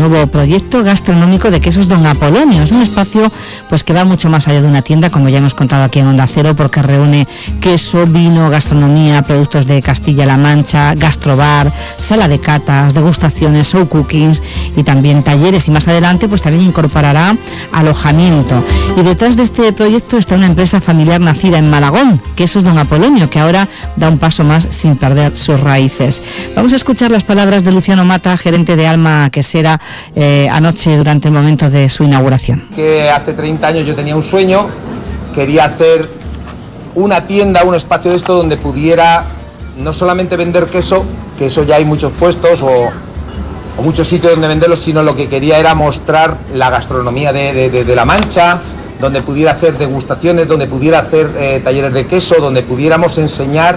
nuevo proyecto gastronómico de Quesos Don Apolonio. Es un espacio pues que va mucho más allá de una tienda, como ya hemos contado aquí en Onda Cero, porque reúne queso, vino, gastronomía, productos de Castilla-La Mancha, gastrobar, sala de catas, degustaciones, show cookings y también talleres, y más adelante pues también incorporará alojamiento. Y detrás de este proyecto está una empresa familiar nacida en Malagón, Quesos Don Apolonio, que ahora da un paso más sin perder sus raíces. Vamos a escuchar las palabras de Luciano Mata, gerente de Alma Quesera, anoche durante el momento de su inauguración. Que hace 30 años yo tenía un sueño, quería hacer una tienda, un espacio de esto donde pudiera no solamente vender queso, que eso ya hay muchos puestos o muchos sitios donde venderlo, sino lo que quería era mostrar la gastronomía de La Mancha, donde pudiera hacer degustaciones, donde pudiera hacer talleres de queso, donde pudiéramos enseñar,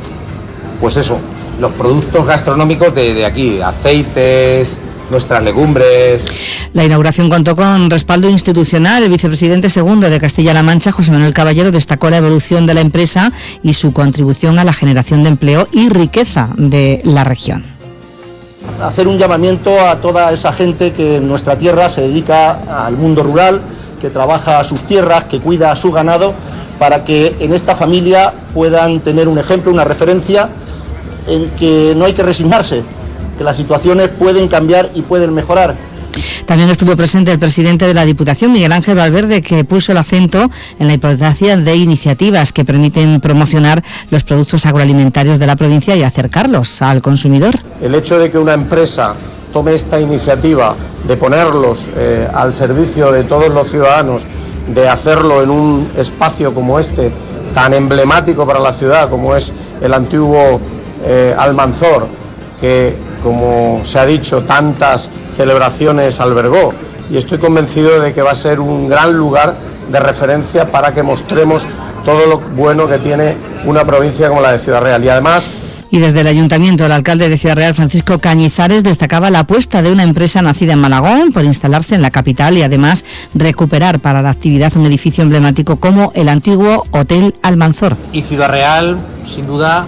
pues eso, los productos gastronómicos de aquí, aceites, nuestras legumbres. La inauguración contó con respaldo institucional. El vicepresidente segundo de Castilla-La Mancha, José Manuel Caballero, destacó la evolución de la empresa y su contribución a la generación de empleo y riqueza de la región. Hacer un llamamiento a toda esa gente que en nuestra tierra se dedica al mundo rural, que trabaja sus tierras, que cuida a su ganado, para que en esta familia puedan tener un ejemplo, una referencia en que no hay que resignarse, que las situaciones pueden cambiar y pueden mejorar. También estuvo presente el presidente de la Diputación, Miguel Ángel Valverde, que puso el acento en la importancia de iniciativas que permiten promocionar los productos agroalimentarios de la provincia y acercarlos al consumidor. El hecho de que una empresa tome esta iniciativa de ponerlos al servicio de todos los ciudadanos, de hacerlo en un espacio como este, tan emblemático para la ciudad como es el antiguo Almanzor, que, como se ha dicho, tantas celebraciones albergó, y estoy convencido de que va a ser un gran lugar de referencia para que mostremos todo lo bueno que tiene una provincia como la de Ciudad Real. Y desde el Ayuntamiento, el alcalde de Ciudad Real, Francisco Cañizares, destacaba la apuesta de una empresa nacida en Malagón por instalarse en la capital y además recuperar para la actividad un edificio emblemático como el antiguo Hotel Almanzor. Y Ciudad Real, sin duda,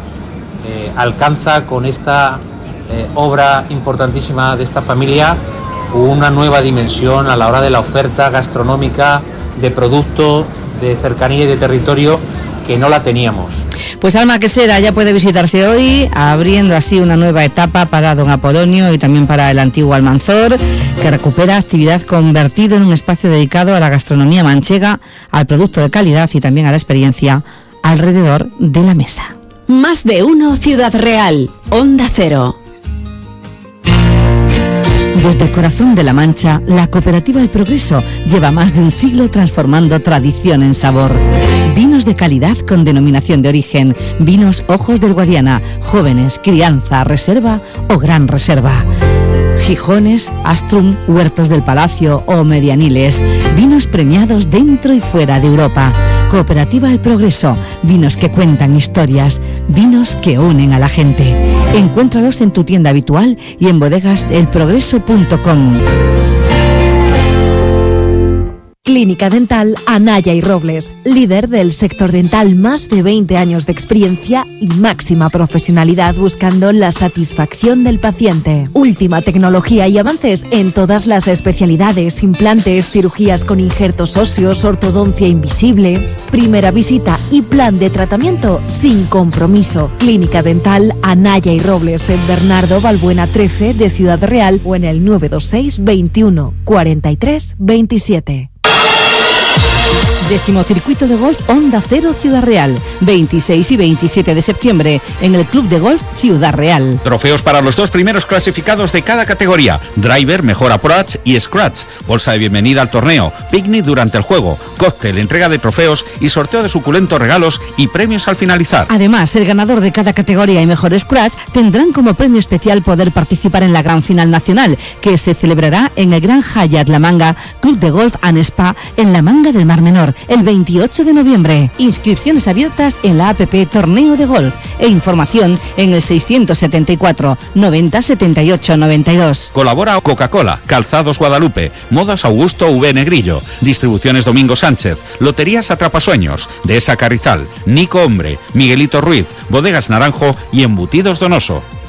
alcanza con esta obra importantísima de esta familia una nueva dimensión a la hora de la oferta gastronómica, de producto, de cercanía y de territorio, que no la teníamos. Pues Alma Quesera ya puede visitarse hoy, abriendo así una nueva etapa para Don Apolonio y también para el antiguo Almanzor, que recupera actividad convertido en un espacio dedicado a la gastronomía manchega, al producto de calidad y también a la experiencia alrededor de la mesa. Más de uno Ciudad Real, Onda Cero. Desde el corazón de La Mancha, la Cooperativa El Progreso lleva más de un siglo transformando tradición en sabor. Vinos de calidad con denominación de origen, vinos Ojos del Guadiana, jóvenes, crianza, reserva o gran reserva. Gijones, Astrum, Huertos del Palacio o Medianiles, vinos premiados dentro y fuera de Europa. Cooperativa El Progreso, vinos que cuentan historias, vinos que unen a la gente. Encuéntralos en tu tienda habitual y en bodegaselprogreso.com. Clínica Dental Anaya y Robles, líder del sector dental, más de 20 años de experiencia y máxima profesionalidad buscando la satisfacción del paciente. Última tecnología y avances en todas las especialidades, implantes, cirugías con injertos óseos, ortodoncia invisible. Primera visita y plan de tratamiento sin compromiso. Clínica Dental Anaya y Robles en Bernardo Balbuena 13 de Ciudad Real o en el 926 21 43 27. 10º Circuito de Golf Onda Cero Ciudad Real, 26 y 27 de septiembre, en el Club de Golf Ciudad Real. Trofeos para los 2 primeros clasificados de cada categoría: driver, mejor approach y scratch, bolsa de bienvenida al torneo, picnic durante el juego, cóctel, entrega de trofeos y sorteo de suculentos regalos y premios al finalizar. Además, el ganador de cada categoría y mejor scratch tendrán como premio especial poder participar en la gran final nacional, que se celebrará en el Gran Hyatt La Manga, Club de Golf and Spa, en La Manga del Mar Menor, el 28 de noviembre. Inscripciones abiertas en la app Torneo de Golf e información en el 674 90 78 92. Colabora Coca-Cola, Calzados Guadalupe, Modas Augusto V. Negrillo, Distribuciones Domingo Sánchez, Loterías Atrapasueños, Dehesa Carrizal, Nico Hombre, Miguelito Ruiz, Bodegas Naranjo y Embutidos Donoso.